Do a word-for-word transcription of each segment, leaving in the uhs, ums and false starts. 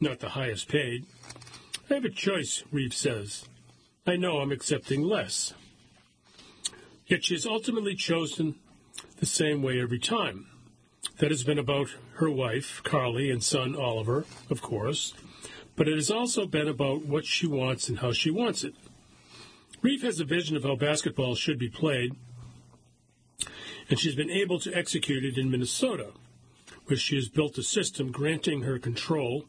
not the highest paid. I have a choice, Reeves says. I know I'm accepting less. Yet she has ultimately chosen the same way every time. That has been about her wife, Carly, and son, Oliver, of course, but it has also been about what she wants and how she wants it. Reeves has a vision of how basketball should be played, and she's been able to execute it in Minnesota, where she has built a system granting her control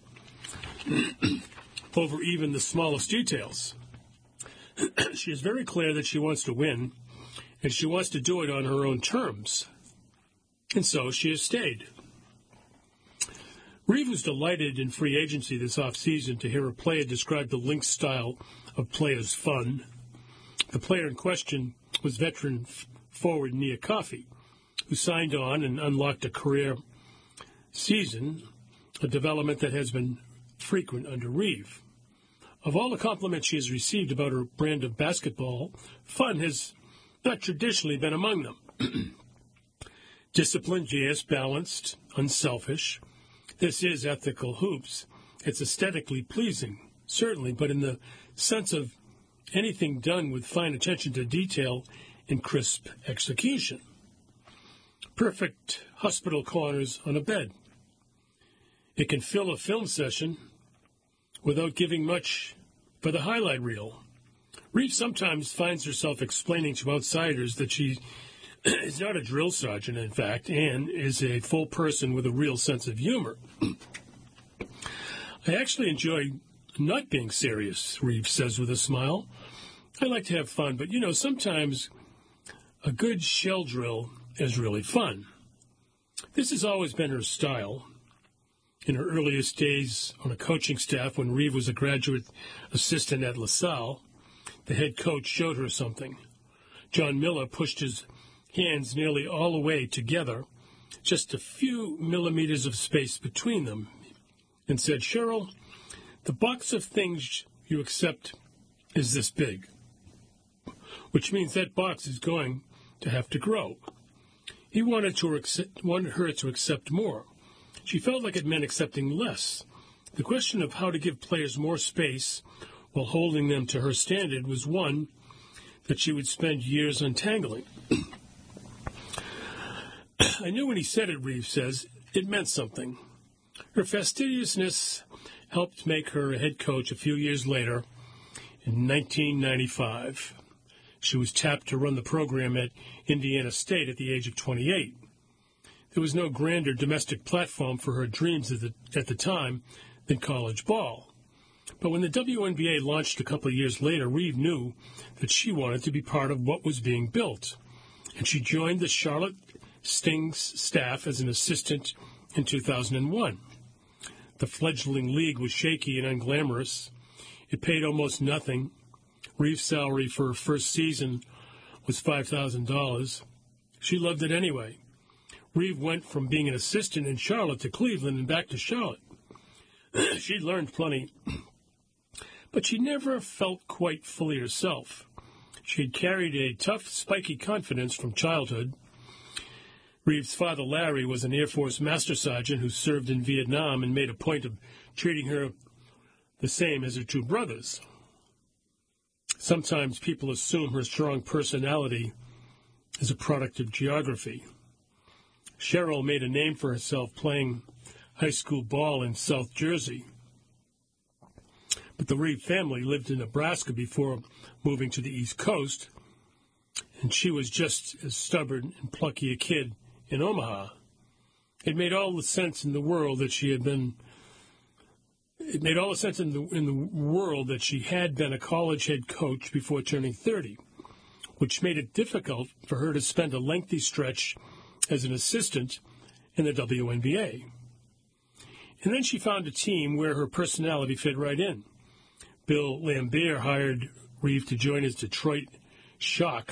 over even the smallest details. She is very clear that she wants to win, and she wants to do it on her own terms. And so she has stayed. Reeves was delighted in free agency this offseason to hear a player describe the Lynx style of play as fun. The player in question was veteran f- forward Nia Coffey, who signed on and unlocked a career season, a development that has been frequent under Reeves. Of all the compliments she has received about her brand of basketball, fun has not traditionally been among them. Disciplined, yes, balanced, unselfish. This is ethical hoops. It's aesthetically pleasing, certainly, but in the sense of anything done with fine attention to detail and crisp execution. Perfect hospital corners on a bed. It can fill a film session without giving much for the highlight reel. Reeves sometimes finds herself explaining to outsiders that she is not a drill sergeant, in fact, and is a full person with a real sense of humor. I actually enjoy not being serious, Reeves says with a smile. I like to have fun, but, you know, sometimes a good shell drill is really fun. This has always been her style. In her earliest days on a coaching staff, when Reeves was a graduate assistant at LaSalle, the head coach showed her something. John Miller pushed his hands nearly all the way together, just a few millimeters of space between them, and said, Cheryl, the box of things you accept is this big, which means that box is going to have to grow. He wanted, to accept, wanted her to accept more. She felt like it meant accepting less. The question of how to give players more space while holding them to her standard was one that she would spend years untangling. I knew when he said it, Reeves says, it meant something. Her fastidiousness helped make her a head coach a few years later in nineteen ninety-five. She was tapped to run the program at Indiana State at the age of twenty-eight. There was no grander domestic platform for her dreams at the, at the time than college ball. But when the W N B A launched a couple of years later, Reeves knew that she wanted to be part of what was being built, and she joined the Charlotte Stings staff as an assistant in two thousand one. The fledgling league was shaky and unglamorous. It paid almost nothing. Reeves' salary for her first season was five thousand dollars. She loved it anyway. Reeves went from being an assistant in Charlotte to Cleveland and back to Charlotte. She'd learned plenty, but she never felt quite fully herself. She had carried a tough, spiky confidence from childhood. Reeves' father, Larry, was an Air Force Master Sergeant who served in Vietnam and made a point of treating her the same as her two brothers. Sometimes people assume her strong personality is a product of geography. Cheryl made a name for herself playing high school ball in South Jersey. But the Reeves family lived in Nebraska before moving to the East Coast, and she was just as stubborn and plucky a kid in Omaha. It made all the sense in the world that she had been It made all the sense in the, in the world that she had been a college head coach before turning thirty, which made it difficult for her to spend a lengthy stretch as an assistant in the W N B A. And then she found a team where her personality fit right in. Bill Laimbeer hired Reeves to join his Detroit Shock.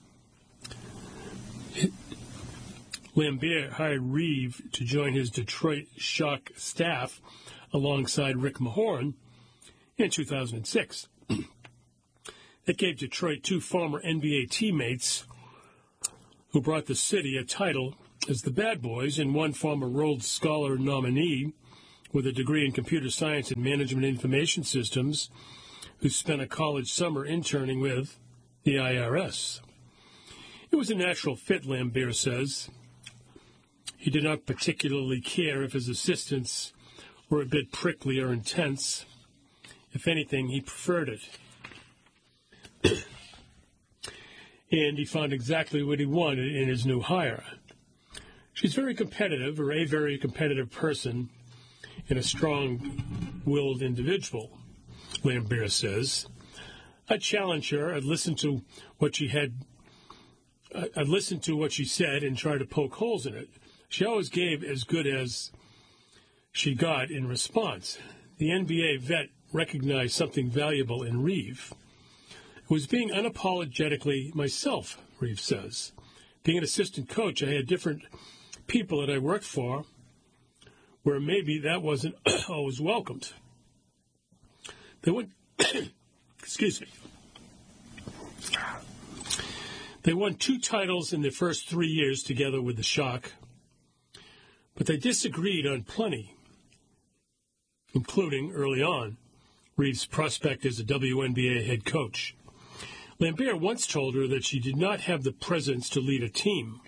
Laimbeer hired Reeves to join his Detroit Shock staff alongside Rick Mahorn in two thousand six. That gave Detroit two former N B A teammates who brought the city a title as the Bad Boys, and one former Rhodes Scholar nominee with a degree in computer science and management information systems who spent a college summer interning with the I R S. It was a natural fit, Lambert says. He did not particularly care if his assistants were a bit prickly or intense. If anything, he preferred it. And he found exactly what he wanted in his new hire. She's very competitive, or a very competitive person, and a strong-willed individual, Lambert says. I'd challenge her. I'd listen to what she had. I'd listen to what she said and try to poke holes in it. She always gave as good as she got in response. The N B A vet recognized something valuable in Reeve. It was being unapologetically myself, Reeve says. Being an assistant coach, I had different people that I worked for where maybe that wasn't always welcomed. They went, excuse me. They won two titles in their first three years together with the Shock, but they disagreed on plenty, including, early on, Reeve's prospect as a W N B A head coach. Lambert once told her that she did not have the presence to lead a team,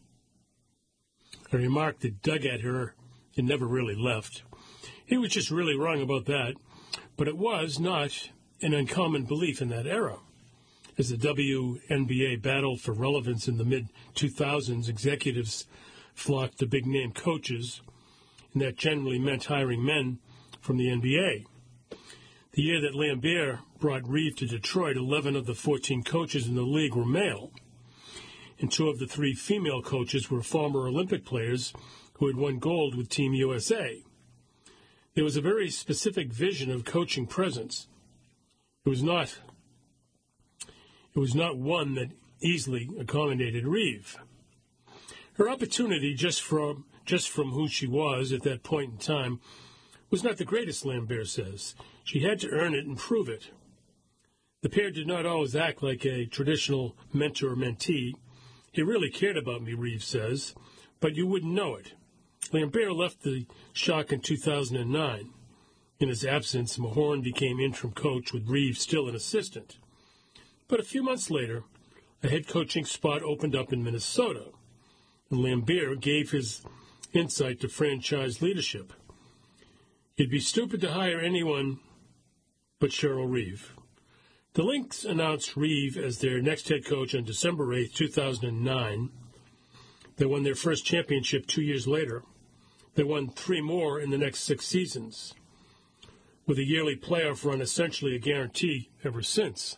a remark that dug at her and never really left. He was just really wrong about that, but it was not an uncommon belief in that era. As the W N B A battled for relevance in the mid two thousands, executives flocked to big-name coaches, and that generally meant hiring men from the N B A. The year that Lambert brought Reeve to Detroit, eleven of the fourteen coaches in the league were male, and two of the three female coaches were former Olympic players who had won gold with Team U S A. There was a very specific vision of coaching presence. It was not, it was not one that easily accommodated Reeve. Her opportunity, just from, just from who she was at that point in time, was not the greatest, Lambert says. She had to earn it and prove it. The pair did not always act like a traditional mentor-mentee. He really cared about me, Reeve says, but you wouldn't know it. Lambert left the Shock in two thousand nine. In his absence, Mahorn became interim coach with Reeve still an assistant. But a few months later, a head coaching spot opened up in Minnesota, and Lambert gave his insight to franchise leadership. It'd be stupid to hire anyone but Cheryl Reeve. The Lynx announced Reeve as their next head coach on December eighth, two thousand nine. They won their first championship two years later. They won three more in the next six seasons, with a yearly playoff run essentially a guarantee ever since.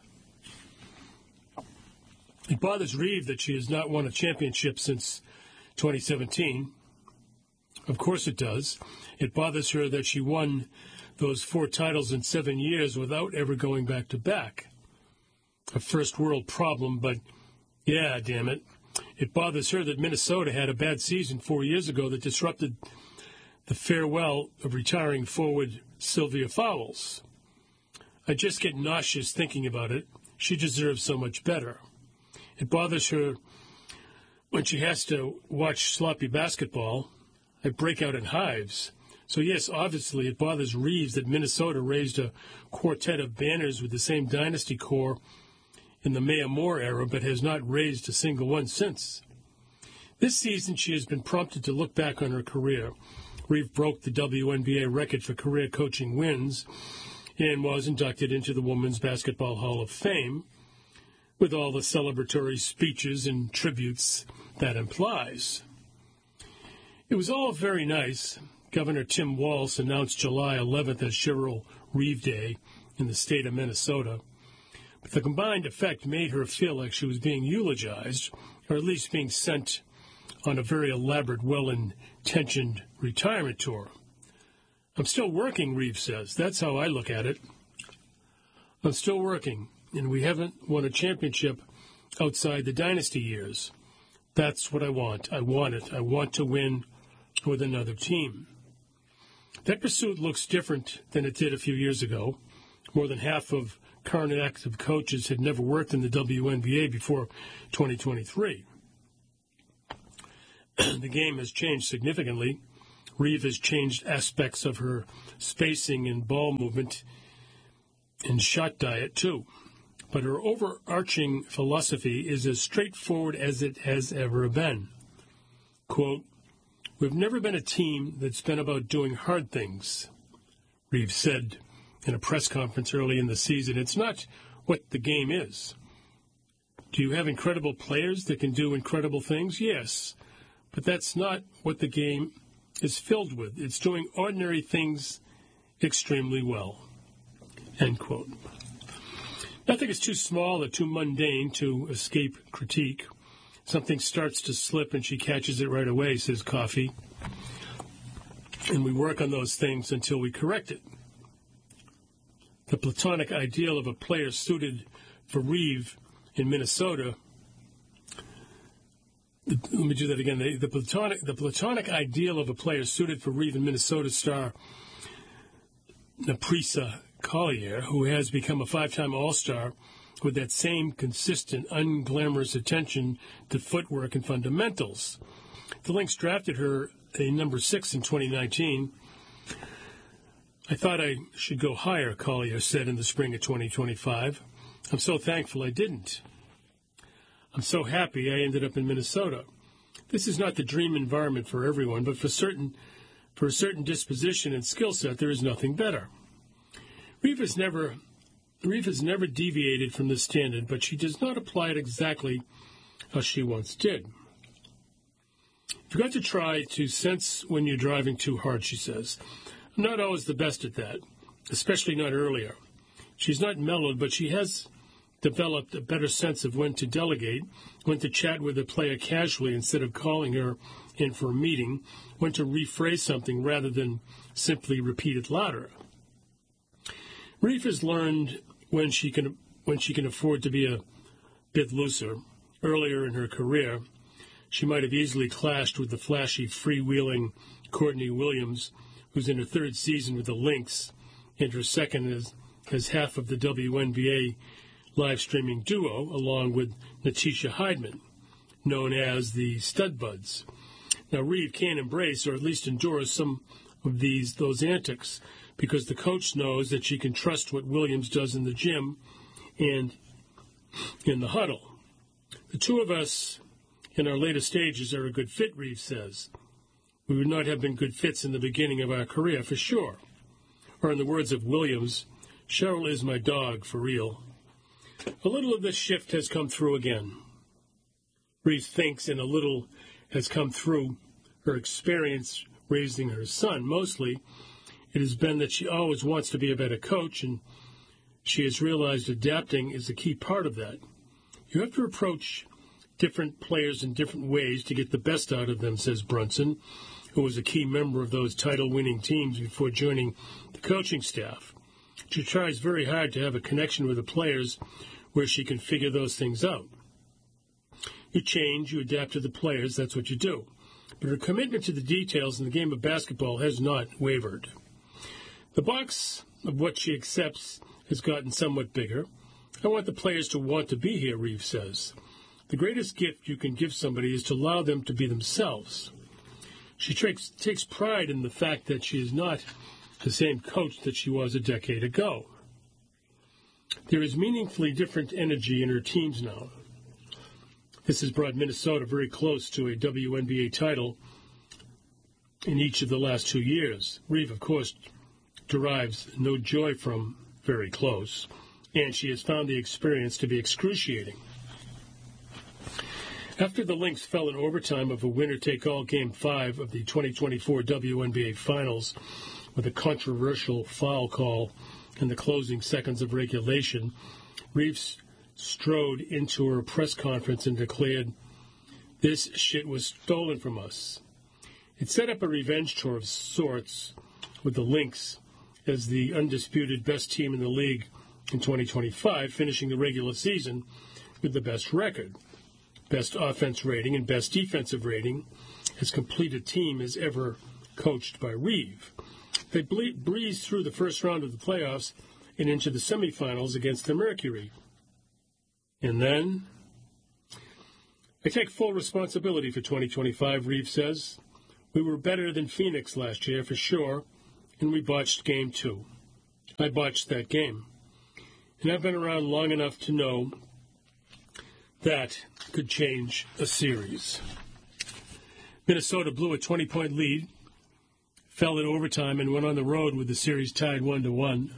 It bothers Reeve that she has not won a championship since twenty seventeen. Of course it does. It bothers her that she won those four titles in seven years without ever going back to back. A first world problem, but yeah, damn it. It bothers her that Minnesota had a bad season four years ago that disrupted the farewell of retiring forward Sylvia Fowles. I just get nauseous thinking about it. She deserves so much better. It bothers her when she has to watch sloppy basketball. I break out in hives. So, yes, obviously it bothers Reeves that Minnesota raised a quartet of banners with the same dynasty core in the Maya Moore era, but has not raised a single one since. This season, she has been prompted to look back on her career. Reeve broke the W N B A record for career coaching wins and was inducted into the Women's Basketball Hall of Fame, with all the celebratory speeches and tributes that implies. It was all very nice. Governor Tim Walz announced July eleventh as Cheryl Reeve Day in the state of Minnesota. But the combined effect made her feel like she was being eulogized, or at least being sent on a very elaborate, well-intentioned retirement tour. I'm still working, Reeve says. That's how I look at it. I'm still working, and we haven't won a championship outside the dynasty years. That's what I want. I want it. I want to win with another team. That pursuit looks different than it did a few years ago. More than half of current active coaches had never worked in the W N B A before twenty twenty-three. The game has changed significantly. Reeve has changed aspects of her spacing and ball movement and shot diet, too. But her overarching philosophy is as straightforward as it has ever been. Quote, "We've never been a team that's been about doing hard things," Reeve said in a press conference early in the season. "It's not what the game is. Do you have incredible players that can do incredible things? Yes. But that's not what the game is filled with. It's doing ordinary things extremely well." End quote. Nothing is too small or too mundane to escape critique. Something starts to slip and she catches it right away, says Coffey. And we work on those things until we correct it. The platonic ideal of a player suited for Reeve in Minnesota. Let me do that again. The, the platonic the platonic ideal of a player suited for Reeve in Minnesota star Naprisa Collier, who has become a five-time All-Star with that same consistent, unglamorous attention to footwork and fundamentals. The Lynx drafted her a number six in twenty nineteen. "I thought I should go higher," Collier said in the spring of twenty twenty-five. "I'm so thankful I didn't. I'm so happy I ended up in Minnesota. This is not the dream environment for everyone, but for certain, for a certain disposition and skill set, there is nothing better." Reeve has never, Reeve has never deviated from this standard, but she does not apply it exactly how she once did. "You've got to try to sense when you're driving too hard," she says. "I'm not always the best at that, especially not earlier." She's not mellowed, but she has developed a better sense of when to delegate, when to chat with a player casually instead of calling her in for a meeting, when to rephrase something rather than simply repeat it louder. Reeve has learned when she can when she can afford to be a bit looser. Earlier in her career, she might have easily clashed with the flashy, freewheeling Courtney Williams, who's in her third season with the Lynx, and her second as, as half of the W N B A live streaming duo, along with Natisha Heidman, known as the Stud Buds. Now, Reeve can embrace, or at least endure, some of these those antics, because the coach knows that she can trust what Williams does in the gym and in the huddle. "The two of us in our later stages are a good fit," Reeve says. "We would not have been good fits in the beginning of our career, for sure." Or in the words of Williams, "Cheryl is my dog, for real." A little of this shift has come through again. Reeve thinks, and a little has come through her experience raising her son. Mostly, it has been that she always wants to be a better coach, and she has realized adapting is a key part of that. You have to approach different players in different ways to get the best out of them, says Brunson, who was a key member of those title-winning teams before joining the coaching staff. She tries very hard to have a connection with the players where she can figure those things out. You change, you adapt to the players, that's what you do. But her commitment to the details in the game of basketball has not wavered. The box of what she accepts has gotten somewhat bigger. "I want the players to want to be here," Reeve says. "The greatest gift you can give somebody is to allow them to be themselves." She takes, takes pride in the fact that she is not the same coach that she was a decade ago. There is meaningfully different energy in her teams now. This has brought Minnesota very close to a W N B A title in each of the last two years. Reeve, of course, derives no joy from very close, and she has found the experience to be excruciating. After the Lynx fell in overtime of a winner-take-all Game five of the twenty twenty-four W N B A Finals with a controversial foul call in the closing seconds of regulation, Reeves strode into her press conference and declared, "This shit was stolen from us." It set up a revenge tour of sorts with the Lynx as the undisputed best team in the league in twenty twenty-five, finishing the regular season with the best record, best offense rating, and best defensive rating, as complete a team as ever coached by Reeve. They ble- breezed through the first round of the playoffs and into the semifinals against the Mercury. And then, "I take full responsibility for twenty twenty-five, Reeve says. We were better than Phoenix last year, for sure, and we botched game two. I botched that game. And I've been around long enough to know that could change a series. Minnesota blew a twenty-point lead, fell in overtime, and went on the road with the series tied one to one.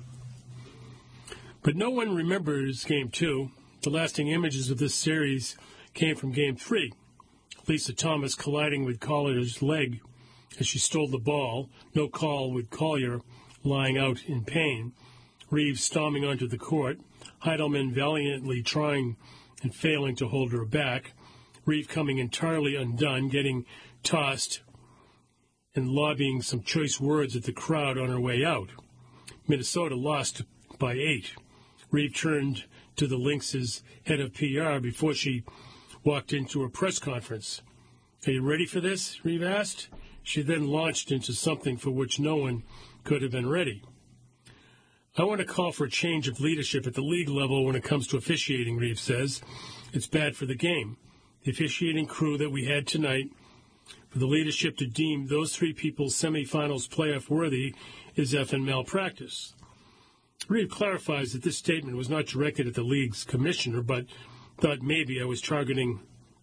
But no one remembers Game two. The lasting images of this series came from Game three. Lisa Thomas colliding with Collier's leg as she stole the ball. No call with Collier lying out in pain. Reeves storming onto the court. Heidelman valiantly trying and failing to hold her back. Reeve coming entirely undone, getting tossed and lobbying some choice words at the crowd on her way out. Minnesota lost by eight. Reeve turned to the Lynx's head of P R before she walked into a press conference. "Are you ready for this?" Reeve asked. She then launched into something for which no one could have been ready. "I want to call for a change of leadership at the league level when it comes to officiating," Reeve says. "It's bad for the game. The officiating crew that we had tonight, for the leadership to deem those three people semifinals playoff worthy is effing malpractice." Reeve clarifies that this statement was not directed at the league's commissioner, but thought maybe I was targeting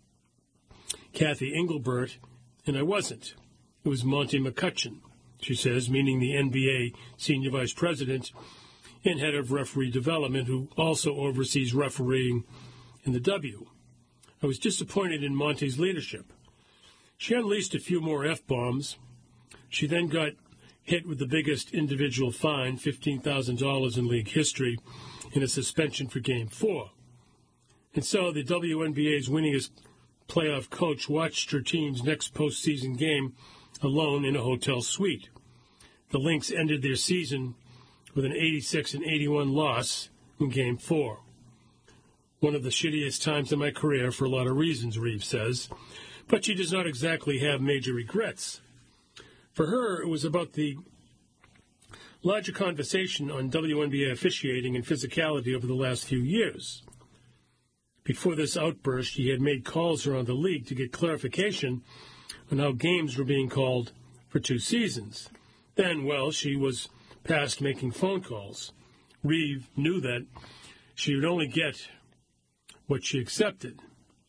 Kathy Engelbert, and I wasn't. It was Monty McCutcheon, she says, meaning the N B A senior vice president and head of referee development, who also oversees refereeing in the W. I was disappointed in Monty's leadership. She unleashed a few more F-bombs. She then got hit with the biggest individual fine, fifteen thousand dollars in league history, and a suspension for Game four. And so the W N B A's winningest playoff coach watched her team's next postseason game alone in a hotel suite. The Lynx ended their season with an eighty-six and eighty-one loss in Game four. One of the shittiest times in my career for a lot of reasons, Reeves says, but she does not exactly have major regrets. For her, it was about the larger conversation on W N B A officiating and physicality over the last few years. Before this outburst, she had made calls around the league to get clarification on how games were being called for two seasons. Then, well, she was past making phone calls. Reeve knew that she would only get what she accepted.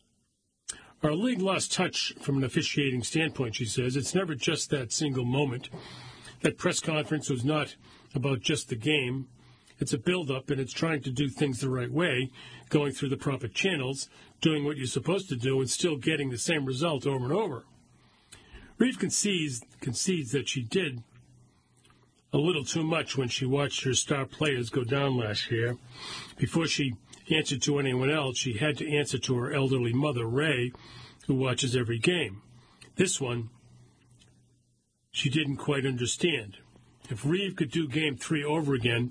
Our league lost touch from an officiating standpoint, she says. It's never just that single moment. That press conference was not about just the game. It's a build-up, and it's trying to do things the right way, going through the proper channels, doing what you're supposed to do, and still getting the same result over and over. Reeve concedes, concedes that she did a little too much when she watched her star players go down last year. Before she answered to anyone else, she had to answer to her elderly mother, Ray, who watches every game. This one, she didn't quite understand. If Reeve could do Game three over again,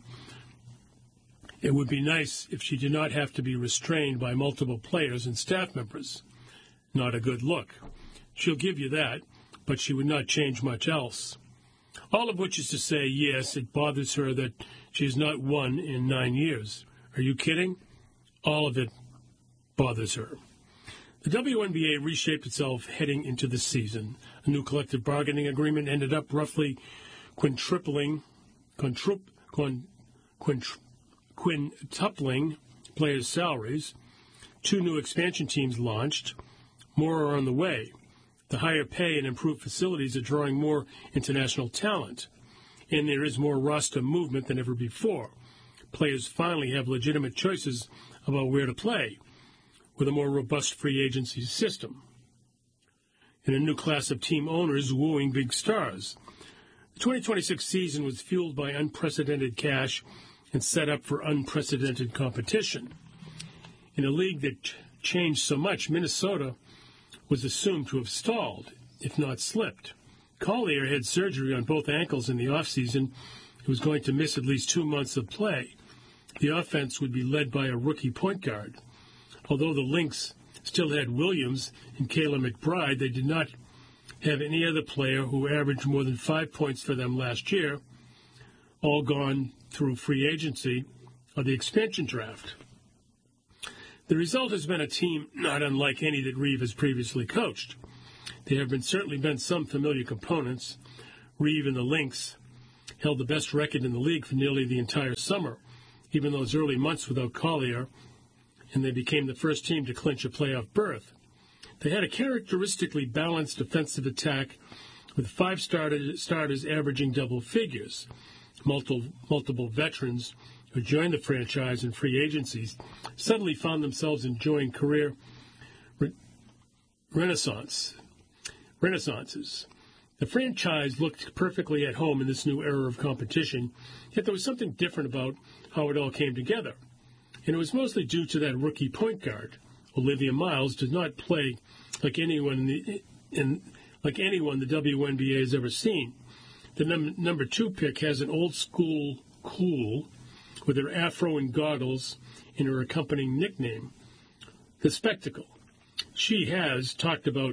it would be nice if she did not have to be restrained by multiple players and staff members. Not a good look. She'll give you that, but she would not change much else. All of which is to say, yes, it bothers her that she has not won in nine years. Are you kidding? All of it bothers her. The W N B A reshaped itself heading into the season. A new collective bargaining agreement ended up roughly quintupling, quintrup, quint, quint, quintupling players' salaries. Two new expansion teams launched. More are on the way. The higher pay and improved facilities are drawing more international talent, and there is more roster movement than ever before. Players finally have legitimate choices about where to play, with a more robust free agency system, and a new class of team owners wooing big stars. The twenty twenty-six season was fueled by unprecedented cash and set up for unprecedented competition. In a league that changed so much, Minnesota was assumed to have stalled, if not slipped. Collier had surgery on both ankles in the offseason. He was going to miss at least two months of play. The offense would be led by a rookie point guard. Although the Lynx still had Williams and Kayla McBride, they did not have any other player who averaged more than five points for them last year, all gone through free agency or the expansion draft. The result has been a team not unlike any that Reeve has previously coached. There have been certainly been some familiar components. Reeve and the Lynx held the best record in the league for nearly the entire summer, even those early months without Collier, and they became the first team to clinch a playoff berth. They had a characteristically balanced defensive attack with five starters, starters averaging double figures. Multiple, multiple veterans who joined the franchise in free agencies suddenly found themselves enjoying career re- renaissance, renaissances. The franchise looked perfectly at home in this new era of competition, yet there was something different about how it all came together. And it was mostly due to that rookie point guard. Olivia Miles did not play like anyone in the, in, like anyone the W N B A has ever seen. The num- number two pick has an old-school cool with her afro and goggles and her accompanying nickname, The Spectacle. She has talked about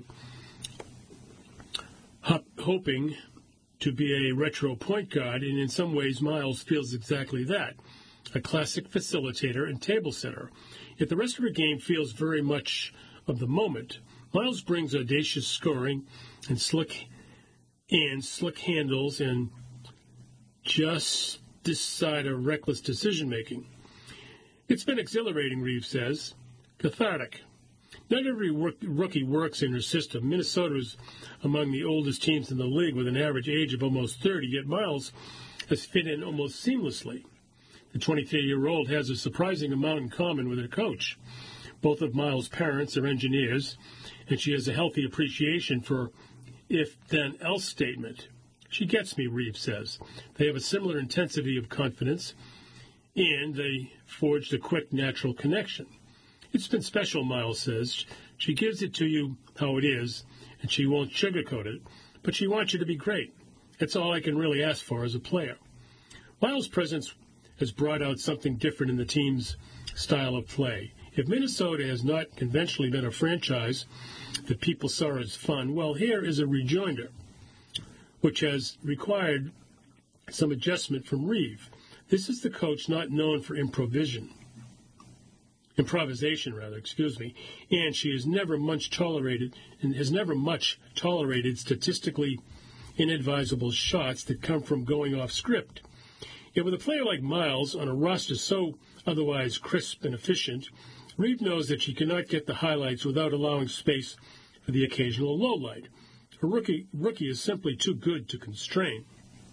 hop- hoping to be a retro point guard, and in some ways Miles feels exactly that, a classic facilitator and table setter. Yet the rest of her game feels very much of the moment. Miles brings audacious scoring and slick and slick handles and just this side of reckless decision-making. It's been exhilarating, Reeves says. Cathartic. Not every rookie works in her system. Minnesota is among the oldest teams in the league with an average age of almost thirty, yet Miles has fit in almost seamlessly. The twenty-three-year-old has a surprising amount in common with her coach. Both of Miles' parents are engineers, and she has a healthy appreciation for if-then-else statement. She gets me, Reeves says. They have a similar intensity of confidence, and they forged a quick, natural connection. It's been special, Miles says. She gives it to you how it is, and she won't sugarcoat it, but she wants you to be great. That's all I can really ask for as a player. Miles' presence has brought out something different in the team's style of play. If Minnesota has not conventionally been a franchise that people saw as fun, well, here is a rejoinder, which has required some adjustment from Reeve. This is the coach not known for improvisation, improvisation rather, excuse me, and she has never much tolerated and has never much tolerated statistically inadvisable shots that come from going off script. Yet with a player like Miles on a roster so otherwise crisp and efficient, Reeve knows that she cannot get the highlights without allowing space for the occasional lowlight. A rookie, rookie is simply too good to constrain.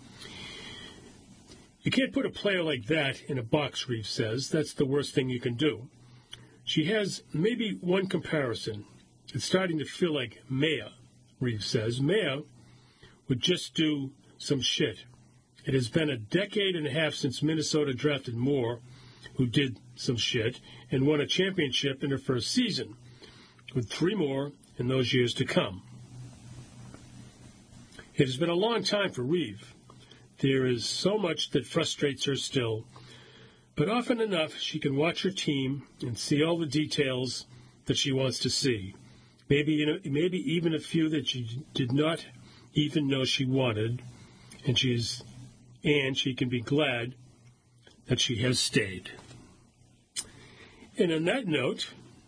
You can't put a player like that in a box, Reeve says. That's the worst thing you can do. She has maybe one comparison. It's starting to feel like Maya, Reeve says. Maya would just do some shit. It has been a decade and a half since Minnesota drafted Moore, who did some shit, and won a championship in her first season, with three more in those years to come. It has been a long time for Reeve. There is so much that frustrates her still, but often enough she can watch her team and see all the details that she wants to see, maybe, you know, maybe even a few that she did not even know she wanted, and she's and she can be glad that she has stayed. And on that note,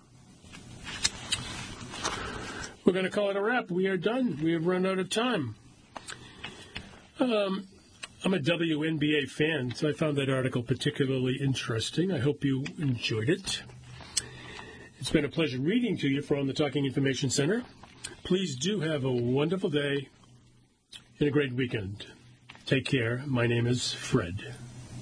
we're going to call it a wrap. We are done. We have run out of time. Um, I'm a W N B A fan, so I found that article particularly interesting. I hope you enjoyed it. It's been a pleasure reading to you from the Talking Information Center. Please do have a wonderful day and a great weekend. Take care. My name is Fred.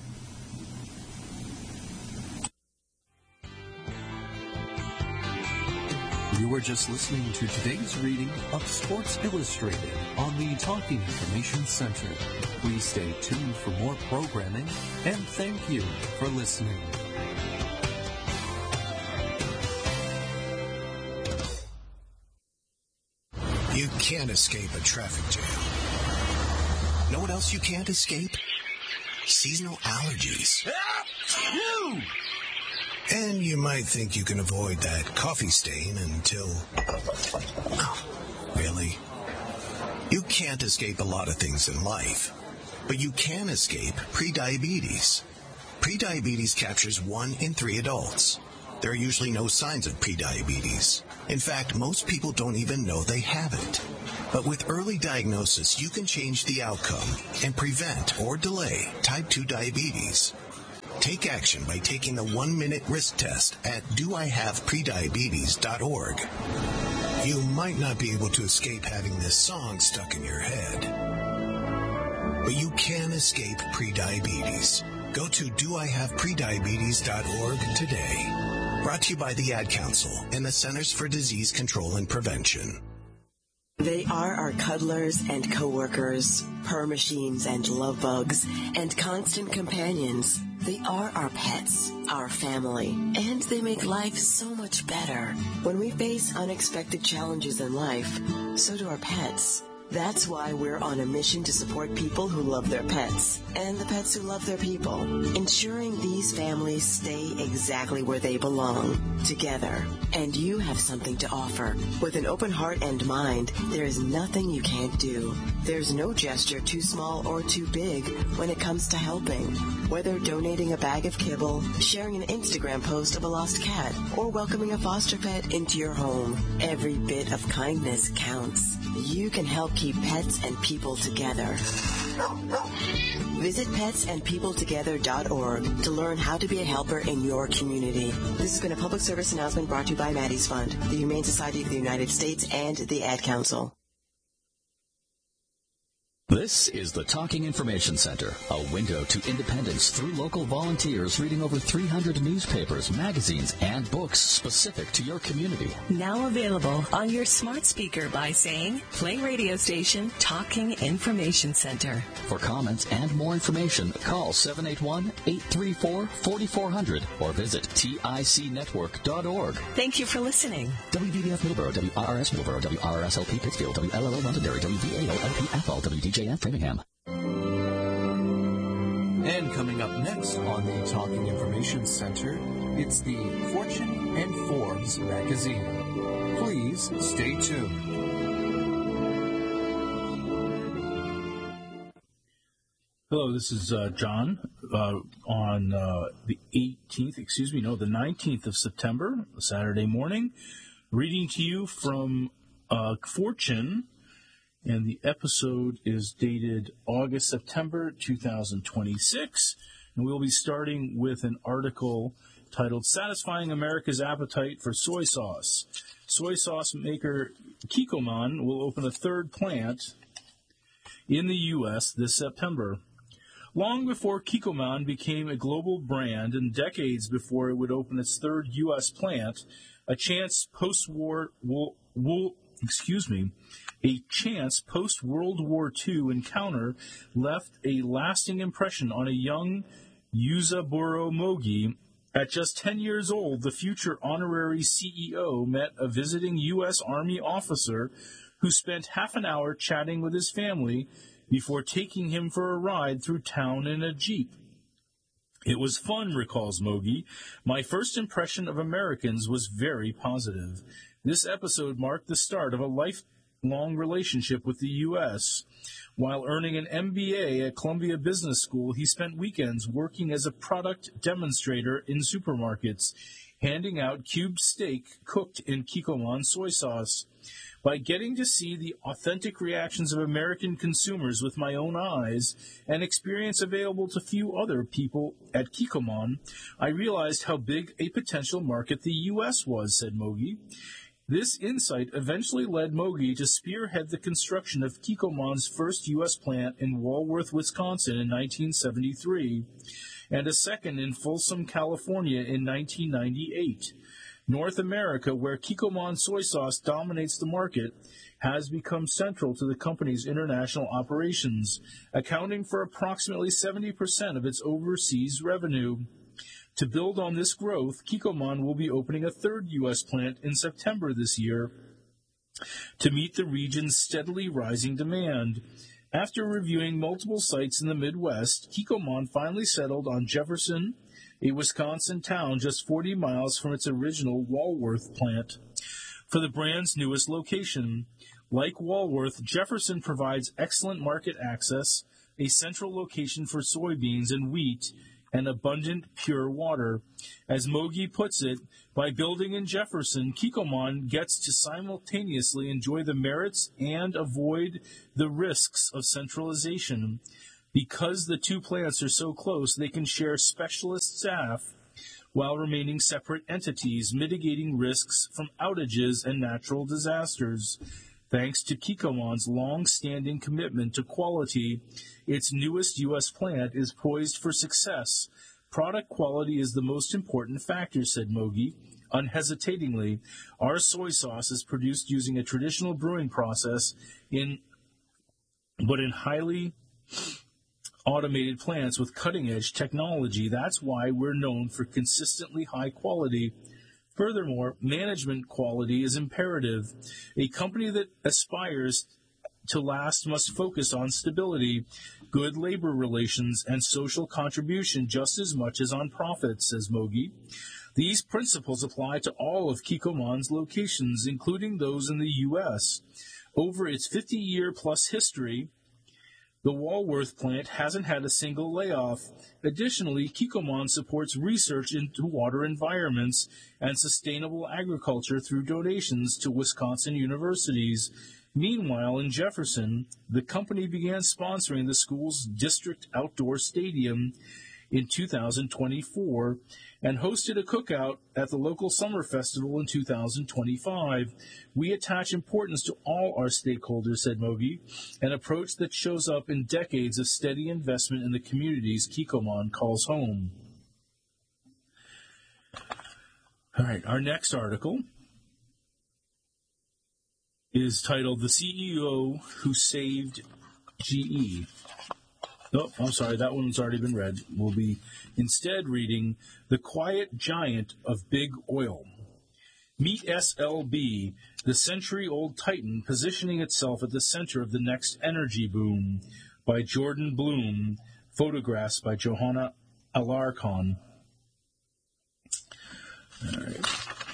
You were just listening to today's reading of Sports Illustrated on the Talking Information Center. Please stay tuned for more programming, and thank you for listening. You can't escape a traffic jam. Know what else you can't escape? Seasonal allergies. You! And you might think you can avoid that coffee stain until... Oh, really? You can't escape a lot of things in life, but you can escape prediabetes. Prediabetes captures one in three adults. there are usually no signs of prediabetes. In fact, most people don't even know they have it. But with early diagnosis, you can change the outcome and prevent or delay type two diabetes. Take action by taking the one-minute risk test at do I have prediabetes dot org. You might not be able to escape having this song stuck in your head, but you can escape prediabetes. Go to do I have prediabetes dot org today. Brought to you by the Ad Council and the Centers for Disease Control and Prevention. They are our cuddlers and coworkers, purr machines and love bugs, and constant companions. They are our pets, our family, and they make life so much better. When we face unexpected challenges in life, so do our pets. That's why we're on a mission to support people who love their pets and the pets who love their people, ensuring these families stay exactly where they belong, together. And you have something to offer. With an open heart and mind, there is nothing you can't do. There's no gesture too small or too big when it comes to helping. Whether donating a bag of kibble, sharing an Instagram post of a lost cat, or welcoming a foster pet into your home, every bit of kindness counts. You can help keep pets and people together. Visit pets and people together dot org to learn how to be a helper in your community. This has been a public service announcement brought to you by Maddie's Fund, the Humane Society of the United States, and the Ad Council. This is the Talking Information Center, a window to independence through local volunteers reading over three hundred newspapers, magazines, and books specific to your community. Now available on your smart speaker by saying, play radio station Talking Information Center. For comments and more information, call seven eight one, eight three four, four four zero zero or visit tic network dot org. Thank you for listening. W B B F Middleborough, W R R S Middleborough, W R R S L P Pittsfield, W L L O Londonderry, W V A O L P Athol, W D J F Framingham. And coming up next on the Talking Information Center, it's the Fortune and Forbes magazine. Please stay tuned. Hello, this is uh, John. Uh, on uh, the eighteenth, excuse me, no, the nineteenth of September, Saturday morning, reading to you from uh, Fortune. And the episode is dated August, September two thousand twenty-six. And we'll be starting with an article titled Satisfying America's Appetite for Soy Sauce. Soy sauce maker Kikkoman will open a third plant in the U S this September. Long before Kikkoman became a global brand and decades before it would open its third U S plant, a chance post-war wool, wool, excuse me, A chance post-World War Two encounter left a lasting impression on a young Yuzaburo Mogi. At just ten years old, the future honorary C E O met a visiting U S Army officer who spent half an hour chatting with his family before taking him for a ride through town in a Jeep. It was fun, recalls Mogi. My first impression of Americans was very positive. This episode marked the start of a life long relationship with the U S. While earning an M B A at Columbia Business School, he spent weekends working as a product demonstrator in supermarkets, handing out cubed steak cooked in Kikkoman soy sauce. By getting to see the authentic reactions of American consumers with my own eyes, an experience available to few other people at Kikkoman, I realized how big a potential market the U S was, said Mogi. This insight eventually led Mogi to spearhead the construction of Kikkoman's first U S plant in Walworth, Wisconsin in nineteen seventy-three, and a second in Folsom, California in nineteen ninety-eight. North America, where Kikkoman soy sauce dominates the market, has become central to the company's international operations, accounting for approximately seventy percent of its overseas revenue. To build on this growth, Kikkoman will be opening a third U S plant in September this year to meet the region's steadily rising demand. After reviewing multiple sites in the Midwest, Kikkoman finally settled on Jefferson, a Wisconsin town just forty miles from its original Walworth plant, for the brand's newest location. Like Walworth, Jefferson provides excellent market access, a central location for soybeans and wheat, and abundant pure water. As Mogi puts it, by building in Jefferson, Kikkoman gets to simultaneously enjoy the merits and avoid the risks of centralization. Because the two plants are so close, they can share specialist staff while remaining separate entities, mitigating risks from outages and natural disasters. Thanks to Kikkoman's long-standing commitment to quality, its newest U S plant is poised for success. Product quality is the most important factor, said Mogi. Unhesitatingly, our soy sauce is produced using a traditional brewing process, in, but in highly automated plants with cutting-edge technology. That's why we're known for consistently high quality. Furthermore, management quality is imperative. A company that aspires to last must focus on stability, good labor relations, and social contribution just as much as on profit, says Mogi. These principles apply to all of Kikkoman's locations, including those in the U S. Over its fifty-year-plus history, the Walworth plant hasn't had a single layoff. Additionally, Kikkoman supports research into water environments and sustainable agriculture through donations to Wisconsin universities. Meanwhile, in Jefferson, the company began sponsoring the school's district outdoor stadium in two thousand twenty-four and hosted a cookout at the local summer festival in two thousand twenty-five. We attach importance to all our stakeholders, said Mogi, an approach that shows up in decades of steady investment in the communities Kikkoman calls home. All right, our next article is titled The C E O Who Saved G E. Oh, I'm sorry, that one's already been read. We'll be instead reading The Quiet Giant of Big Oil. Meet S L B, the century-old titan positioning itself at the center of the next energy boom, by Jordan Bloom, photographs by Johanna Alarcon. All right.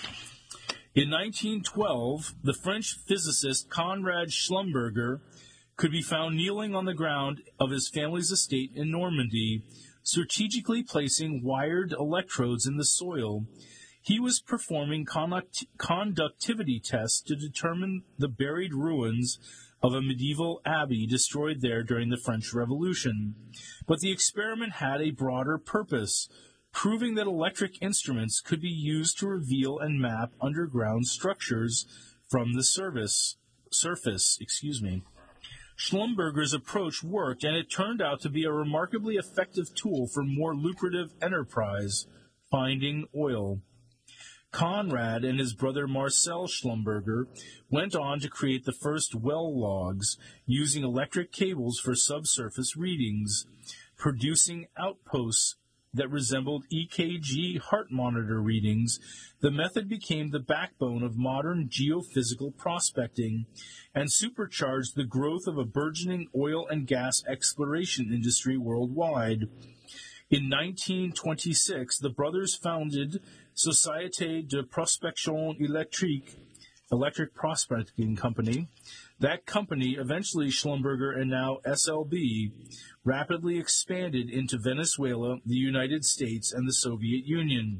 In nineteen twelve, the French physicist Conrad Schlumberger could be found kneeling on the ground of his family's estate in Normandy, strategically placing wired electrodes in the soil. He was performing conduct- conductivity tests to determine the buried ruins of a medieval abbey destroyed there during the French Revolution. But the experiment had a broader purpose, proving that electric instruments could be used to reveal and map underground structures from the surface. Surface, excuse me. Schlumberger's approach worked, and it turned out to be a remarkably effective tool for more lucrative enterprise, finding oil. Conrad and his brother Marcel Schlumberger went on to create the first well logs, using electric cables for subsurface readings, producing outposts that resembled E K G heart monitor readings. The method became the backbone of modern geophysical prospecting and supercharged the growth of a burgeoning oil and gas exploration industry worldwide. In nineteen twenty-six, the brothers founded Société de Prospection Électrique, electric prospecting company. That company, eventually Schlumberger and now S L B, rapidly expanded into Venezuela, the United States, and the Soviet Union.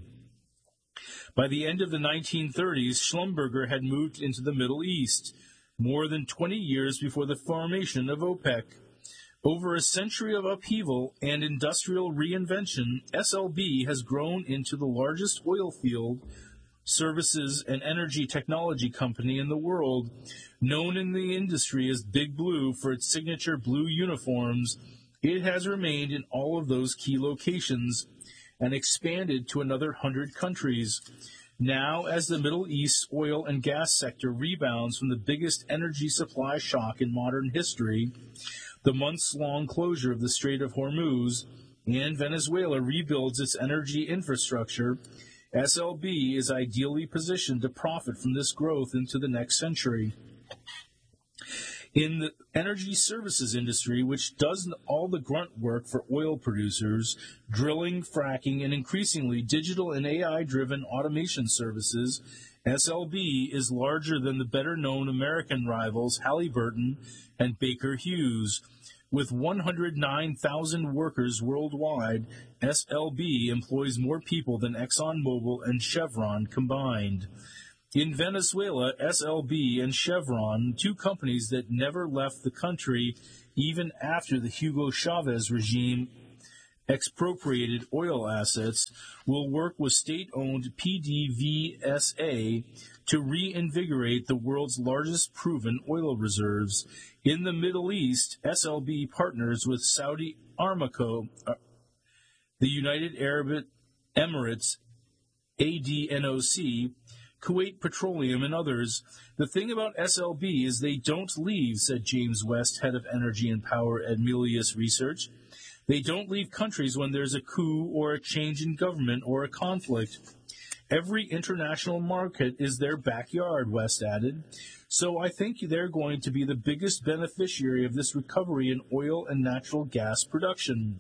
By the end of the nineteen thirties, Schlumberger had moved into the Middle East, more than twenty years before the formation of OPEC. Over a century of upheaval and industrial reinvention, S L B has grown into the largest oil field, services, and energy technology company in the world. Known in the industry as Big Blue for its signature blue uniforms, it has remained in all of those key locations and expanded to another hundred countries. Now, as the Middle East oil and gas sector rebounds from the biggest energy supply shock in modern history, the months-long closure of the Strait of Hormuz, and Venezuela rebuilds its energy infrastructure, S L B is ideally positioned to profit from this growth into the next century. In the energy services industry, which does all the grunt work for oil producers, drilling, fracking, and increasingly digital and A I-driven automation services, S L B is larger than the better-known American rivals Halliburton and Baker Hughes. With one hundred nine thousand workers worldwide, S L B employs more people than ExxonMobil and Chevron combined. In Venezuela, S L B and Chevron, two companies that never left the country even after the Hugo Chavez regime expropriated oil assets, will work with state-owned P D V S A to reinvigorate the world's largest proven oil reserves. In the Middle East, S L B partners with Saudi Aramco, uh, the United Arab Emirates, A D N O C, Kuwait Petroleum, and others. The thing about S L B is they don't leave, said James West, head of energy and power at Milius Research. They don't leave countries when there's a coup or a change in government or a conflict. Every international market is their backyard, West added. So I think they're going to be the biggest beneficiary of this recovery in oil and natural gas production.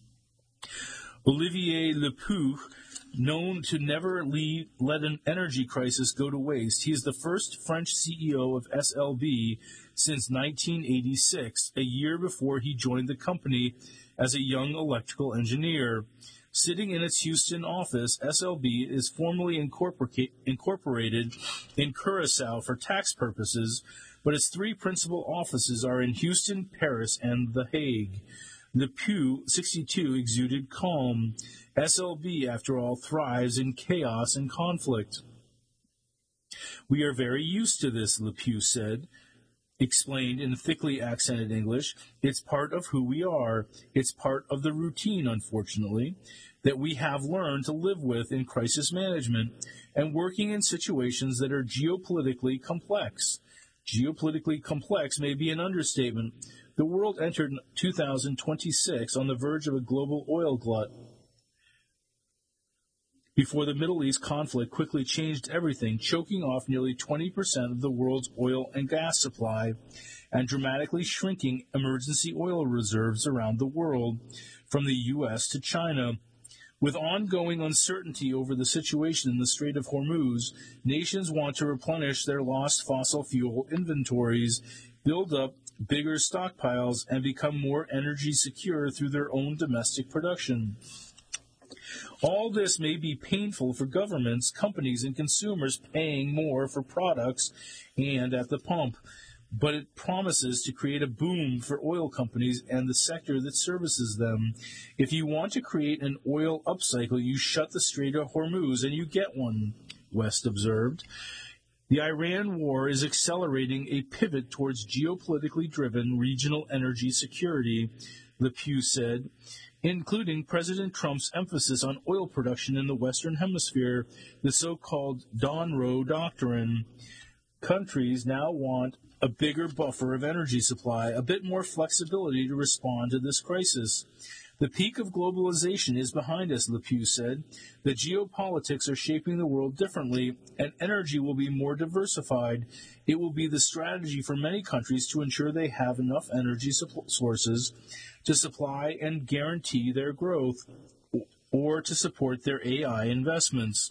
Olivier Lepoux, known to never leave, let an energy crisis go to waste. He is the first French C E O of S L B since nineteen eighty-six, a year before he joined the company as a young electrical engineer. Sitting in its Houston office, S L B is formally incorpora- incorporated in Curacao for tax purposes, but its three principal offices are in Houston, Paris, and The Hague. Lepoux, sixty-two, exuded calm. S L B, after all, thrives in chaos and conflict. We are very used to this, Lepoux said, explained in thickly accented English. It's part of who we are. It's part of the routine, unfortunately, that we have learned to live with in crisis management and working in situations that are geopolitically complex. Geopolitically complex may be an understatement. The world entered two thousand twenty-six on the verge of a global oil glut before the Middle East conflict quickly changed everything, choking off nearly twenty percent of the world's oil and gas supply and dramatically shrinking emergency oil reserves around the world, from the U S to China. With ongoing uncertainty over the situation in the Strait of Hormuz, nations want to replenish their lost fossil fuel inventories, build up bigger stockpiles, and become more energy secure through their own domestic production. All this may be painful for governments, companies, and consumers paying more for products and at the pump, but it promises to create a boom for oil companies and the sector that services them. If you want to create an oil upcycle, you shut the Strait of Hormuz and you get one, West observed. The Iran war is accelerating a pivot towards geopolitically driven regional energy security, Lepoux said, including President Trump's emphasis on oil production in the Western Hemisphere, the so-called Donroe Doctrine. Countries now want a bigger buffer of energy supply, a bit more flexibility to respond to this crisis. The peak of globalization is behind us, Lepoux said. The geopolitics are shaping the world differently, and energy will be more diversified. It will be the strategy for many countries to ensure they have enough energy sources to supply and guarantee their growth, or to support their A I investments.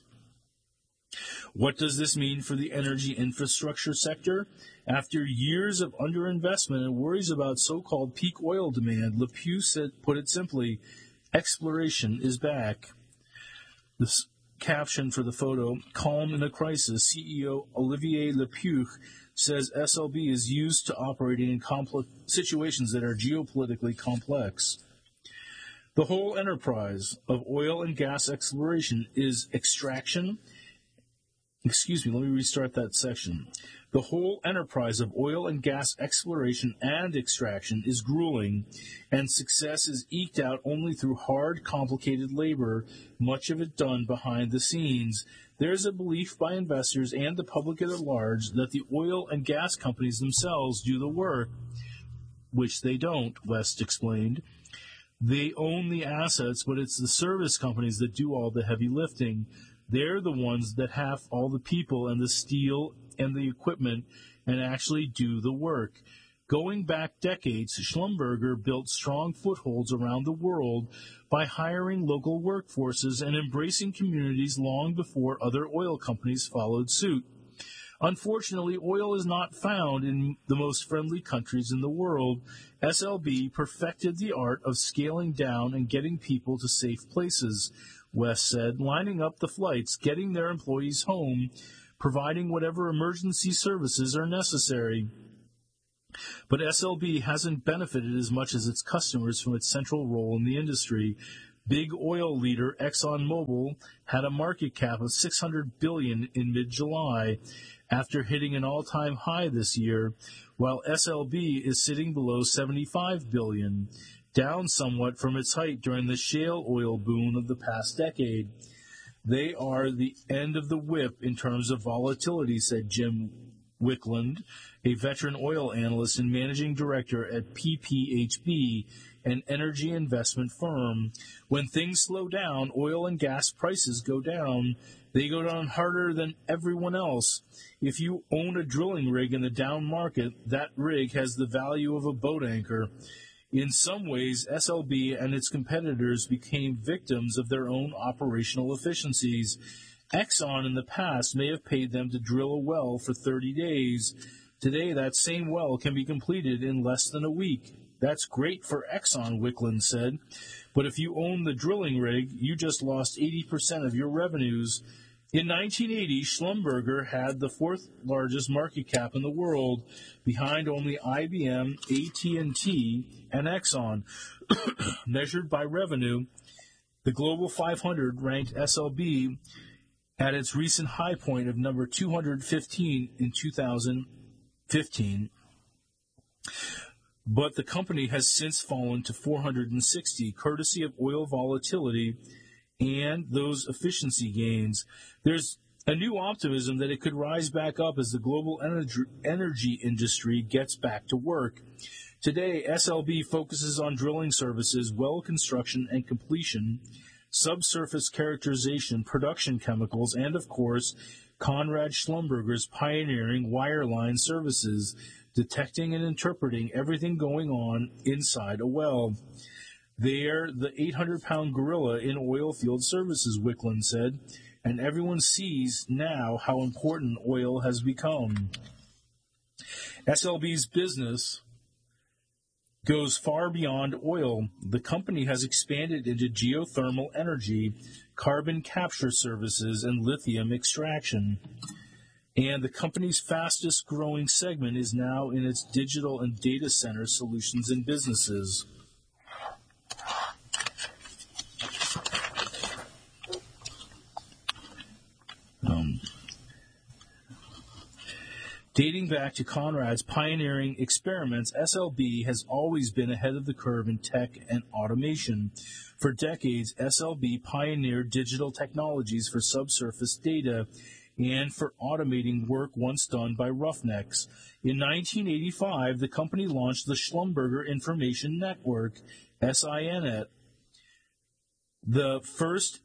What does this mean for the energy infrastructure sector? After years of underinvestment and worries about so-called peak oil demand, Lepoux said, put it simply, exploration is back. This caption for the photo, calm in a crisis, C E O Olivier Lepoux says S L B is used to operating in complex situations that are geopolitically complex. The whole enterprise of oil and gas exploration is extraction. Excuse me, let me restart that section. The whole enterprise of oil and gas exploration and extraction is grueling, and success is eked out only through hard, complicated labor, much of it done behind the scenes. There is a belief by investors and the public at large that the oil and gas companies themselves do the work, which they don't, West explained. They own the assets, but it's the service companies that do all the heavy lifting. They're the ones that have all the people and the steel and the equipment and actually do the work. Going back decades, Schlumberger built strong footholds around the world by hiring local workforces and embracing communities long before other oil companies followed suit. Unfortunately, oil is not found in the most friendly countries in the world. S L B perfected the art of scaling down and getting people to safe places, West said, lining up the flights, getting their employees home, providing whatever emergency services are necessary. But S L B hasn't benefited as much as its customers from its central role in the industry. Big oil leader ExxonMobil had a market cap of six hundred billion dollars in mid-July after hitting an all-time high this year, while S L B is sitting below seventy-five billion dollars, down somewhat from its height during the shale oil boom of the past decade. They are the end of the whip in terms of volatility, said Jim Wickland, a veteran oil analyst and managing director at P P H B, an energy investment firm. When things slow down, oil and gas prices go down. They go down harder than everyone else. If you own a drilling rig in the down market, that rig has the value of a boat anchor. In some ways, S L B and its competitors became victims of their own operational efficiencies. Exxon in the past may have paid them to drill a well for thirty days. Today, that same well can be completed in less than a week. That's great for Exxon, Wickland said. But if you own the drilling rig, you just lost eighty percent of your revenues. In nineteen eighty, Schlumberger had the fourth largest market cap in the world, behind only I B M, A T and T, and Exxon. Measured by revenue, the Global five hundred ranked S L B at its recent high point of number two hundred fifteen in two thousand fifteen. But the company has since fallen to four hundred sixty, courtesy of oil volatility and those efficiency gains. There's a new optimism that it could rise back up as the global energy, energy industry gets back to work. Today, S L B focuses on drilling services, well construction and completion, subsurface characterization, production chemicals, and, of course, Conrad Schlumberger's pioneering wireline services, detecting and interpreting everything going on inside a well. They're the eight hundred pound gorilla in oil field services, Wickland said, and everyone sees now how important oil has become. S L B's business goes far beyond oil. The company has expanded into geothermal energy, carbon capture services, and lithium extraction. And the company's fastest growing segment is now in its digital and data center solutions and businesses. Um, dating back to Conrad's pioneering experiments, S L B has always been ahead of the curve in tech and automation. For decades, S L B pioneered digital technologies for subsurface data and for automating work once done by roughnecks. In nineteen eighty-five, the company launched the Schlumberger Information Network, S I N E T, the first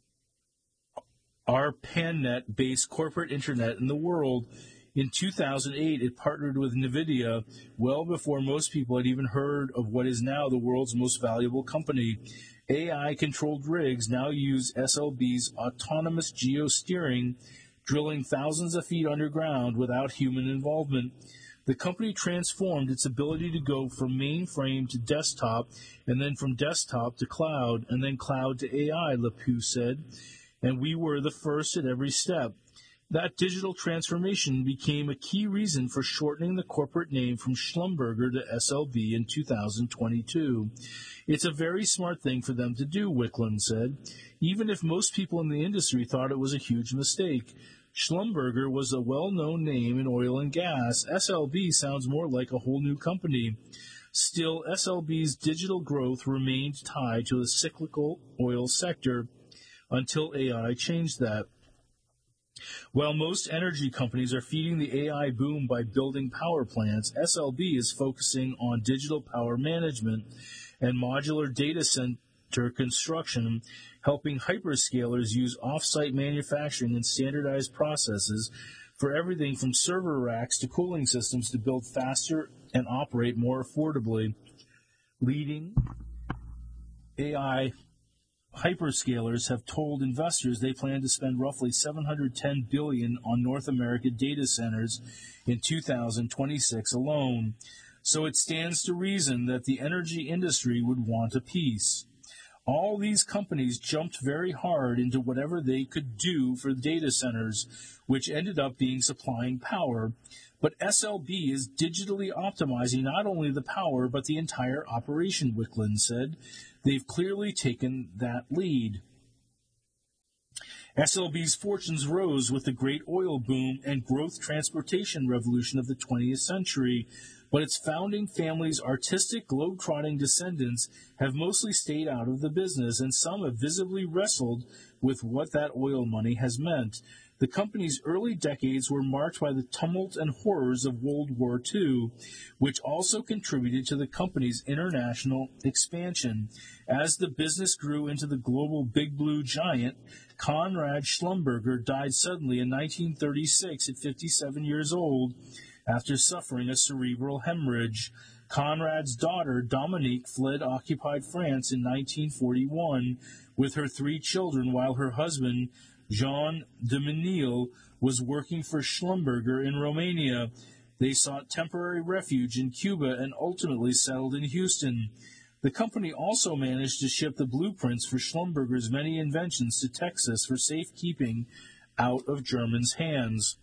ARPANET-based corporate internet in the world. In two thousand eight, it partnered with NVIDIA well before most people had even heard of what is now the world's most valuable company. A I-controlled rigs now use S L B's autonomous geosteering, drilling thousands of feet underground without human involvement. The company transformed its ability to go from mainframe to desktop, and then from desktop to cloud, and then cloud to A I, Lepew said. And we were the first at every step. That digital transformation became a key reason for shortening the corporate name from Schlumberger to S L B in two thousand twenty-two. It's a very smart thing for them to do, Wickland said, even if most people in the industry thought it was a huge mistake. Schlumberger was a well-known name in oil and gas. S L B sounds more like a whole new company. Still, S L B's digital growth remained tied to the cyclical oil sector until A I changed that. While most energy companies are feeding the A I boom by building power plants, S L B is focusing on digital power management and modular data center construction, helping hyperscalers use off-site manufacturing and standardized processes for everything from server racks to cooling systems to build faster and operate more affordably. Leading A I hyperscalers have told investors they plan to spend roughly seven hundred ten billion dollars on North American data centers in two thousand twenty-six alone. So it stands to reason that the energy industry would want a piece. All these companies jumped very hard into whatever they could do for data centers, which ended up being supplying power. But S L B is digitally optimizing not only the power, but the entire operation, Wicklund said. They've clearly taken that lead. S L B's fortunes rose with the great oil boom and growth transportation revolution of the twentieth century, but its founding family's artistic, globe-trotting descendants have mostly stayed out of the business, and some have visibly wrestled with what that oil money has meant. The company's early decades were marked by the tumult and horrors of World War Two, which also contributed to the company's international expansion. As the business grew into the global big blue giant, Conrad Schlumberger died suddenly in nineteen thirty-six at fifty-seven years old after suffering a cerebral hemorrhage. Conrad's daughter, Dominique, fled occupied France in nineteen forty-one with her three children, while her husband, Jean de Menil, was working for Schlumberger in Romania. They sought temporary refuge in Cuba and ultimately settled in Houston. The company also managed to ship the blueprints for Schlumberger's many inventions to Texas for safekeeping out of Germans' hands.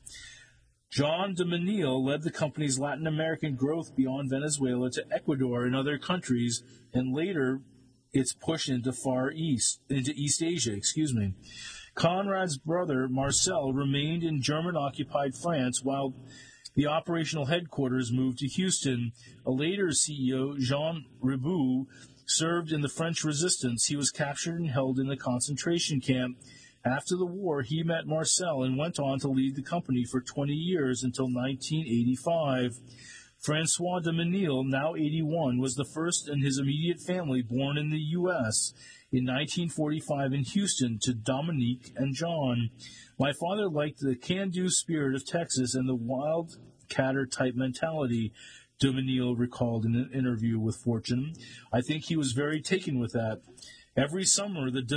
John de Menil led the company's Latin American growth beyond Venezuela to Ecuador and other countries, and later its push into Far East, into East Asia, excuse me. Conrad's brother, Marcel, remained in German-occupied France while the operational headquarters moved to Houston. A later C E O, Jean Riboud, served in the French resistance. He was captured and held in a concentration camp. After the war, he met Marcel and went on to lead the company for twenty years until nineteen eighty-five. Francois de Menil, now eighty-one, was the first in his immediate family born in the U S in nineteen forty-five in Houston to Dominique and John. My father liked the can-do spirit of Texas and the wildcatter-type mentality, de Menil recalled in an interview with Fortune. I think he was very taken with that. Every summer, the de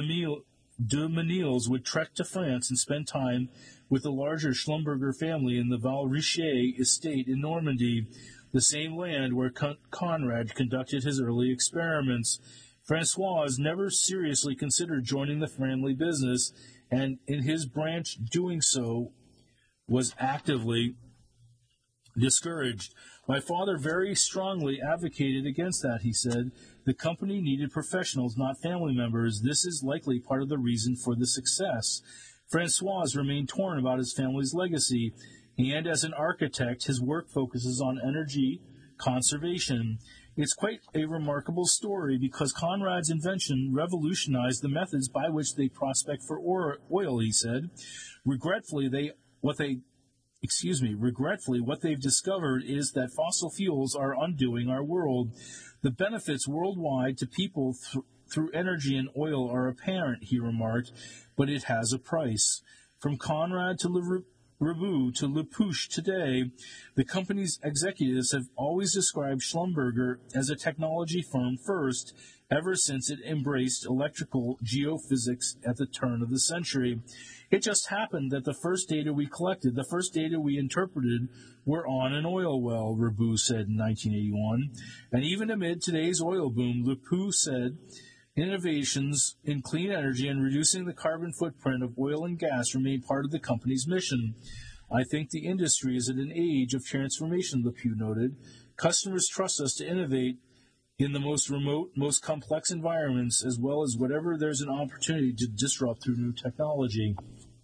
Menils would trek to France and spend time with the larger Schlumberger family in the Val Richer estate in Normandy, the same land where Con- Conrad conducted his early experiments. Francois never seriously considered joining the family business, and in his branch doing so was actively discouraged. My father very strongly advocated against that, he said. The company needed professionals, not family members. This is likely part of the reason for the success. Francois remained torn about his family's legacy, and as an architect, his work focuses on energy conservation. It's quite a remarkable story because Conrad's invention revolutionized the methods by which they prospect for oil, he said. Regretfully, they what they excuse me, regretfully, what they've discovered is that fossil fuels are undoing our world. The benefits worldwide to people th- through energy and oil are apparent, he remarked, but it has a price. From Conrad to Le Riboud to Lepouche today, the company's executives have always described Schlumberger as a technology firm first, ever since it embraced electrical geophysics at the turn of the century. It just happened that the first data we collected, the first data we interpreted, were on an oil well, Riboud said in nineteen eighty-one. And even amid today's oil boom, Lepouche said, innovations in clean energy and reducing the carbon footprint of oil and gas remain part of the company's mission. I think the industry is at an age of transformation, Lepouche noted. Customers trust us to innovate in the most remote, most complex environments, as well as whatever there's an opportunity to disrupt through new technology.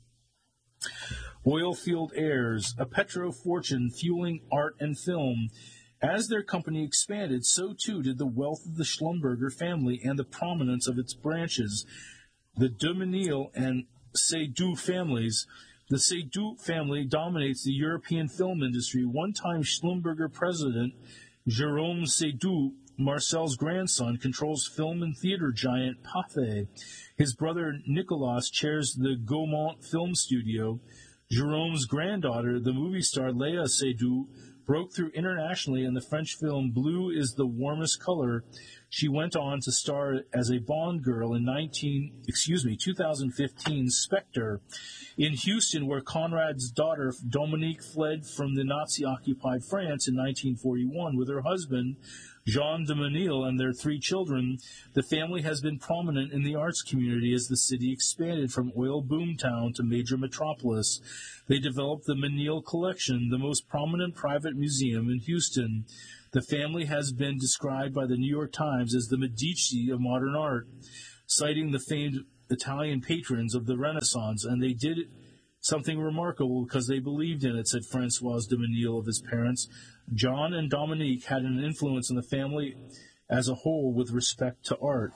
Oil field heirs, a petro fortune fueling art and film. As their company expanded, so too did the wealth of the Schlumberger family and the prominence of its branches. The de Menil and Seydoux families. The Seydoux family dominates the European film industry. One-time Schlumberger president Jérôme Seydoux, Marcel's grandson, controls film and theater giant Pathé. His brother Nicolas chairs the Gaumont Film Studio. Jérôme's granddaughter, the movie star Léa Seydoux, broke through internationally in the French film Blue is the Warmest Color. She went on to star as a Bond girl in nineteen, excuse me, twenty fifteen's Spectre. In Houston, where Conrad's daughter Dominique fled from the Nazi-occupied France in nineteen forty-one with her husband, Jean de Menil, and their three children, the family has been prominent in the arts community as the city expanded from oil boom town to major metropolis. They developed the Menil Collection, the most prominent private museum in Houston. The family has been described by the New York Times as the Medici of modern art, citing the famed Italian patrons of the Renaissance, and they did something remarkable because they believed in it, said Francois de Menil of his parents. John and Dominique had an influence on the family as a whole with respect to art.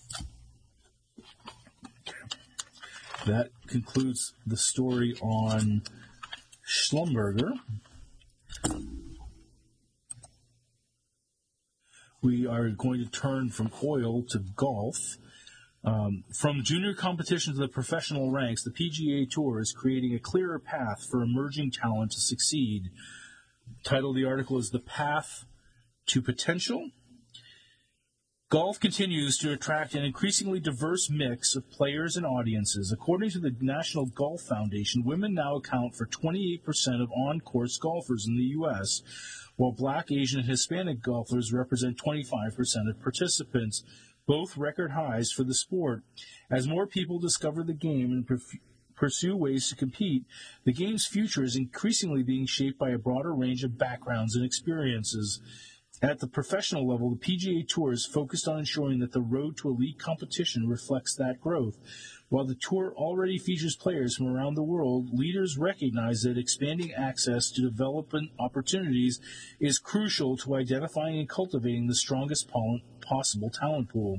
That concludes the story on Schlumberger. We are going to turn from oil to golf. Um, from junior competition to the professional ranks, the P G A Tour is creating a clearer path for emerging talent to succeed. The title of the article is The Path to Potential. Golf continues to attract an increasingly diverse mix of players and audiences. According to the National Golf Foundation, women now account for twenty-eight percent of on-course golfers in the U S, while Black, Asian, and Hispanic golfers represent twenty-five percent of participants, both record highs for the sport. As more people discover the game and perf- pursue ways to compete, the game's future is increasingly being shaped by a broader range of backgrounds and experiences. At the professional level, the P G A Tour is focused on ensuring that the road to elite competition reflects that growth. While the Tour already features players from around the world, leaders recognize that expanding access to development opportunities is crucial to identifying and cultivating the strongest possible talent pool.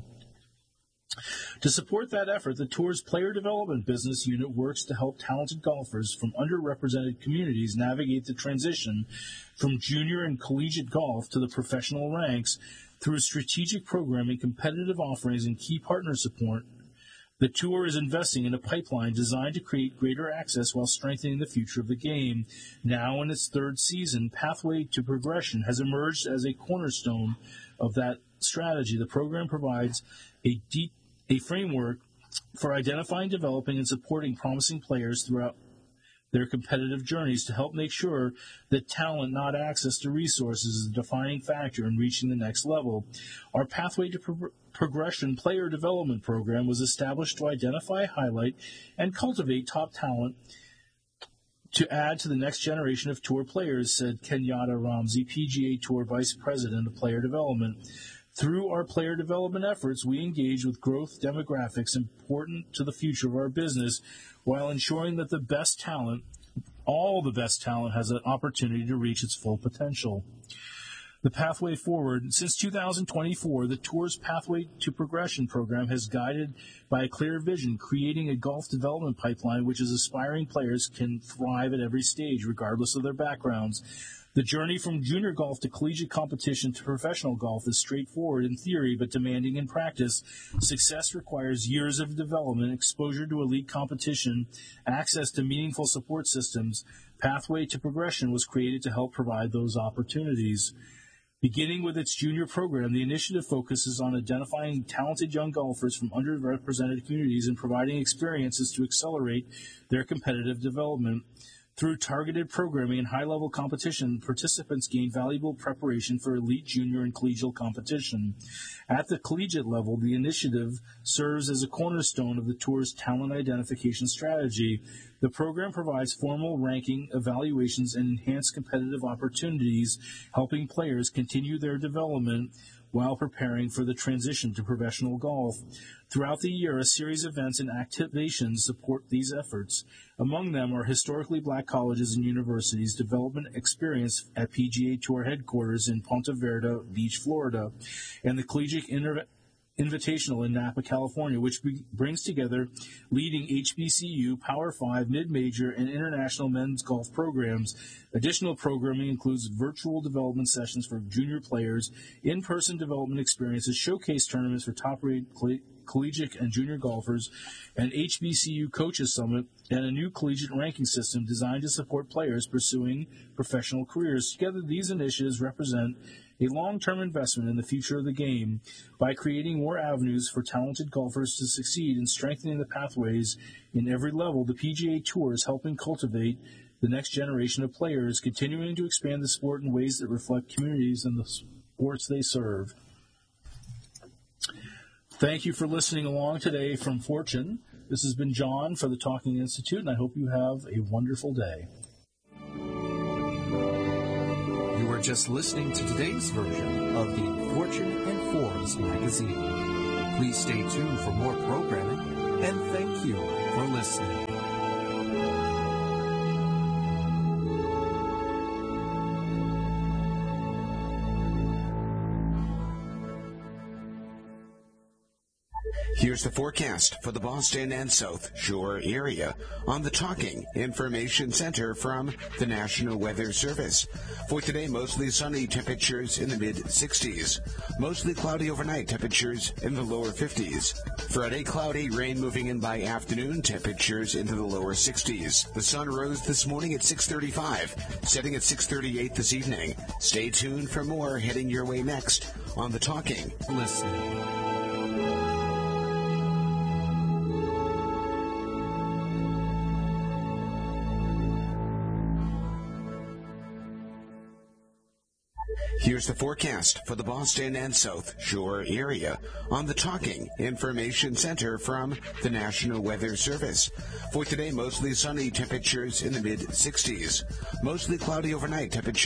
To support that effort, the Tour's player development business unit works to help talented golfers from underrepresented communities navigate the transition from junior and collegiate golf to the professional ranks through strategic programming, competitive offerings, and key partner support. The Tour is investing in a pipeline designed to create greater access while strengthening the future of the game. Now in its third season, Pathway to Progression has emerged as a cornerstone of that strategy. The program provides a deep a framework for identifying, developing, and supporting promising players throughout their competitive journeys to help make sure that talent, not access to resources, is a defining factor in reaching the next level. Our Pathway to Pro- Progression player development program was established to identify, highlight, and cultivate top talent to add to the next generation of Tour players, said Kenyatta Ramsey, P G A Tour Vice President of Player Development. Through our player development efforts, we engage with growth demographics important to the future of our business while ensuring that the best talent, all the best talent, has an opportunity to reach its full potential. The Pathway Forward. Since two thousand twenty-four, the Tour's Pathway to Progression program has guided by a clear vision, creating a golf development pipeline which is aspiring players can thrive at every stage, regardless of their backgrounds. The journey from junior golf to collegiate competition to professional golf is straightforward in theory, but demanding in practice. Success requires years of development, exposure to elite competition, access to meaningful support systems. Pathway to Progression was created to help provide those opportunities. Beginning with its junior program, the initiative focuses on identifying talented young golfers from underrepresented communities and providing experiences to accelerate their competitive development. Through targeted programming and high-level competition, participants gain valuable preparation for elite junior and collegiate competition. At the collegiate level, the initiative serves as a cornerstone of the Tour's talent identification strategy. The program provides formal ranking, evaluations, and enhanced competitive opportunities, helping players continue their development while preparing for the transition to professional golf. Throughout the year, a series of events and activations support these efforts. Among them are historically black colleges and universities, development experience at P G A Tour headquarters in Ponte Verde Beach, Florida, and the Collegiate Inter- Invitational in Napa, California, which be- brings together leading H B C U, Power five, mid-major, and international men's golf programs. Additional programming includes virtual development sessions for junior players, in-person development experiences, showcase tournaments for top-rated coll- collegiate and junior golfers, an H B C U Coaches Summit, and a new collegiate ranking system designed to support players pursuing professional careers. Together, these initiatives represent a long-term investment in the future of the game by creating more avenues for talented golfers to succeed and strengthening the pathways in every level. The P G A Tour is helping cultivate the next generation of players, continuing to expand the sport in ways that reflect communities and the sports they serve. Thank you for listening along today from Fortune. This has been John for the Talking Institute, and I hope you have a wonderful day. You are just listening to today's version of the Fortune and Forbes magazine. Please stay tuned for more programming, and thank you for listening. Here's the forecast for the Boston and South Shore area on the Talking Information Center from the National Weather Service. For today, mostly sunny, temperatures in the mid-sixties. Mostly cloudy overnight, temperatures in the lower fifties. Friday, cloudy, rain moving in by afternoon, temperatures into the lower sixties. The sun rose this morning at six thirty-five, setting at six thirty-eight this evening. Stay tuned for more heading your way next on the Talking. Listening. Here's the forecast for the Boston and South Shore area on the Talking Information Center from the National Weather Service. For today, mostly sunny, temperatures in the mid-sixties. Mostly cloudy overnight, temperatures